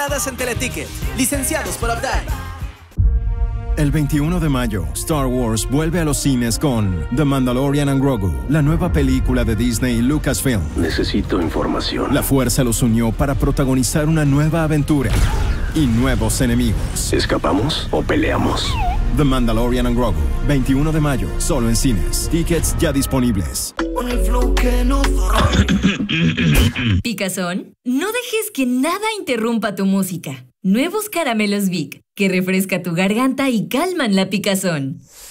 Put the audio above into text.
entradas en Teleticket. Licenciados por Updike. El 21 de mayo, Star Wars vuelve a los cines con The Mandalorian and Grogu, la nueva película de Disney y Lucasfilm. Necesito información. La fuerza los unió para protagonizar una nueva aventura y nuevos enemigos. ¿Escapamos o peleamos? The Mandalorian and Grogu, 21 de mayo, solo en cines. Tickets ya disponibles. Picazón, no dejes que nada interrumpa tu música. Nuevos caramelos Vic, que refresca tu garganta y calman la picazón.